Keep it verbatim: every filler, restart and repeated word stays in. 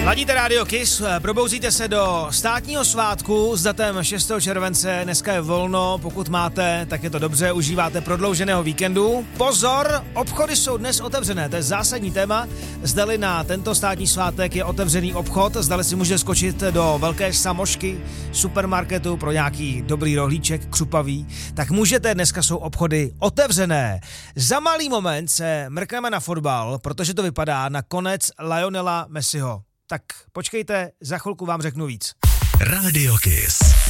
Ladíte Radio Kiss, probouzíte se do státního svátku s datem šestého července, dneska je volno, pokud máte, tak je to dobře, užíváte prodlouženého víkendu. Pozor, obchody jsou dnes otevřené, to je zásadní téma, zdali na tento státní svátek je otevřený obchod, zdali si můžete skočit do velké samošky, supermarketu pro nějaký dobrý rohlíček, křupavý, tak můžete, dneska jsou obchody otevřené. Za malý moment se mrkneme na fotbal, protože to vypadá na konec Lionela Messiho. Tak počkejte, za chvilku vám řeknu víc. Radio Kiss.